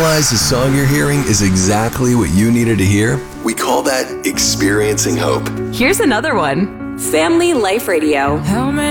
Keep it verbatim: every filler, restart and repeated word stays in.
realize the song you're hearing is exactly what you needed to hear? We call that experiencing hope. Here's another one. Family Life Radio. How many